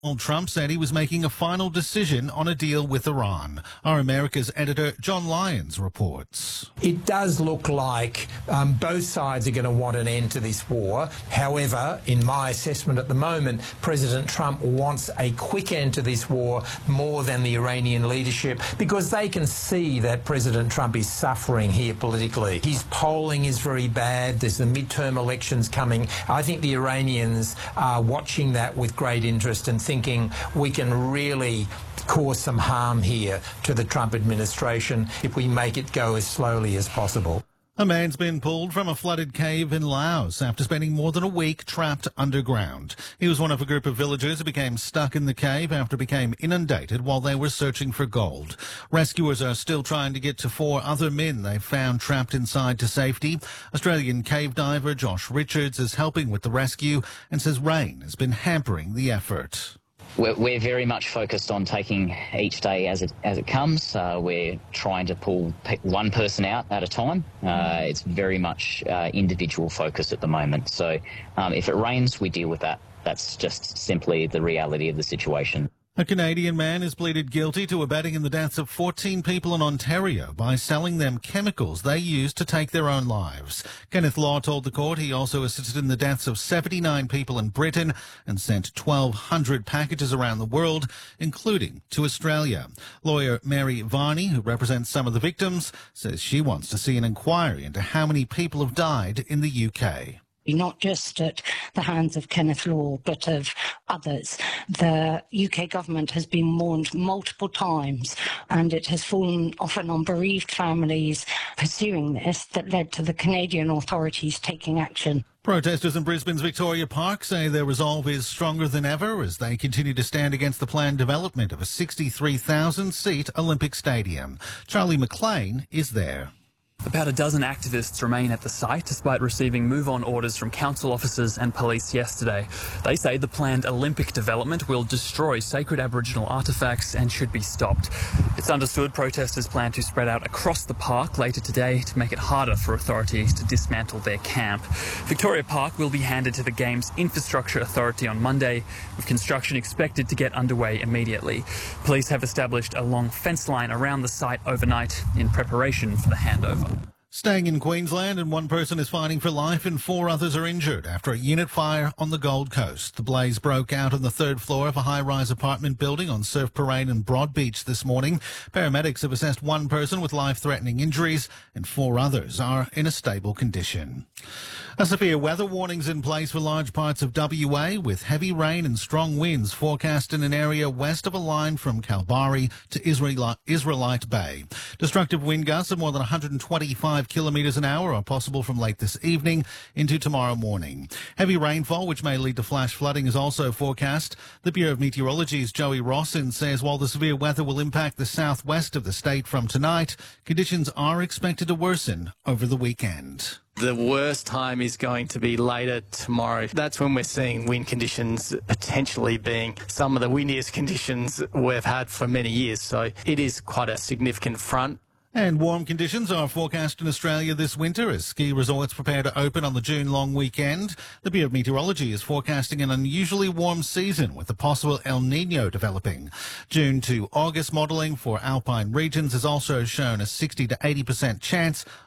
Donald Trump said he was making a final decision on a deal with Iran. Our America's editor, John Lyons, reports. It does look like both sides are going to want an end to this war. However, in my assessment at the moment, President Trump wants a quick end to this war more than the Iranian leadership because they can see that President Trump is suffering here politically. His polling is very bad. There's the midterm elections coming. I think the Iranians are watching that with great interest and thinking we can really cause some harm here to the Trump administration if we make it go as slowly as possible. A man's been pulled from a flooded cave in Laos after spending more than a week trapped underground. He was one of a group of villagers who became stuck in the cave after it became inundated while they were searching for gold. Rescuers are still trying to get to 4 other men they found trapped inside to safety. Australian cave diver Josh Richards is helping with the rescue and says rain has been hampering the effort. We're very much focused on taking each day as it comes. We're trying to pull one person out at a time. It's very much individual focus at the moment. So if it rains, we deal with that. That's just simply the reality of the situation. A Canadian man has pleaded guilty to abetting in the deaths of 14 people in Ontario by selling them chemicals they used to take their own lives. Kenneth Law told the court he also assisted in the deaths of 79 people in Britain and sent 1,200 packages around the world, including to Australia. Lawyer Mary Varney, who represents some of the victims, says she wants to see an inquiry into how many people have died in the UK. Not just at the hands of Kenneth Law, but of others. The UK government has been warned multiple times, and it has fallen often on bereaved families pursuing this that led to the Canadian authorities taking action. Protesters in Brisbane's Victoria Park say their resolve is stronger than ever as they continue to stand against the planned development of a 63,000-seat Olympic stadium. Charlie McLean is there. About a dozen activists remain at the site despite receiving move-on orders from council officers and police yesterday. They say the planned Olympic development will destroy sacred Aboriginal artefacts and should be stopped. It's understood protesters plan to spread out across the park later today to make it harder for authorities to dismantle their camp. Victoria Park will be handed to the Games Infrastructure Authority on Monday, with construction expected to get underway immediately. Police have established a long fence line around the site overnight in preparation for the handover. Staying in Queensland, and one person is fighting for life and 4 others are injured after a unit fire on the Gold Coast. The blaze broke out on the 3rd floor of a high-rise apartment building on Surf Parade and Broadbeach this morning. Paramedics have assessed 1 person with life-threatening injuries and 4 others are in a stable condition. A severe weather warning's in place for large parts of WA, with heavy rain and strong winds forecast in an area west of a line from Kalbarri to Israelite Bay. Destructive wind gusts of more than 125 kilometres an hour are possible from late this evening into tomorrow morning. Heavy rainfall, which may lead to flash flooding, is also forecast. The Bureau of Meteorology's Joey Rossin says while the severe weather will impact the southwest of the state from tonight, conditions are expected to worsen over the weekend. The worst time is going to be later tomorrow. That's when we're seeing wind conditions potentially being some of the windiest conditions we've had for many years. So it is quite a significant front. And warm conditions are forecast in Australia this winter as ski resorts prepare to open on the June long weekend. The Bureau of Meteorology is forecasting an unusually warm season with a possible El Niño developing. June to August modelling for alpine regions has also shown a 60 to 80% chance